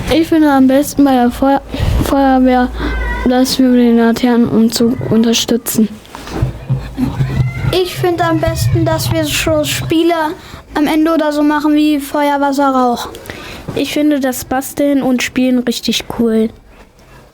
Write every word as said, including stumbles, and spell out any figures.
Ich finde am besten bei der Feu- Feuerwehr, dass wir den Laternenumzug unterstützen. Ich finde am besten, dass wir so Spiele am Ende oder so machen wie Feuer, Wasser, Rauch. Ich finde das Basteln und Spielen richtig cool.